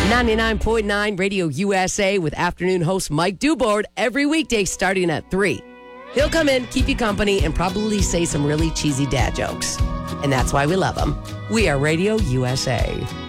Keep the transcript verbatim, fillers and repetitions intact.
ninety-nine point nine Radio U S A with afternoon host Mike Dubord every weekday starting at three. He'll come in, keep you company, and probably say some really cheesy dad jokes. And that's why we love him. We are Radio U S A.